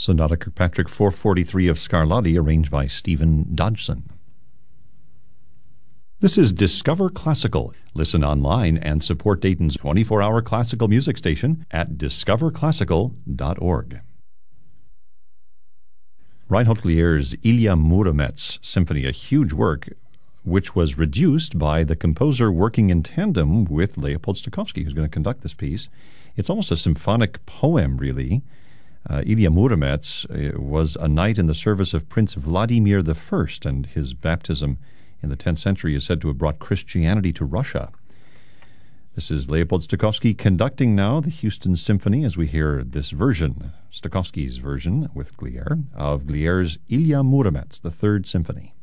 Sonata Kirkpatrick 443 of Scarlatti, arranged by Stephen Dodgson. This is Discover Classical. Listen online and support Dayton's 24-hour classical music station at discoverclassical.org. Reinhold Glier's Ilya Muromets Symphony, a huge work which was reduced by the composer working in tandem with Leopold Stokowski, who's going to conduct this piece. It's almost a symphonic poem, really. Ilya Muromets was a knight in the service of Prince Vladimir I, and his baptism in the 10th century is said to have brought Christianity to Russia. This is Leopold Stokowski conducting now the Houston Symphony as we hear this version, Stokowski's version with Glier, of Glier's Ilya Muromets, the Third Symphony.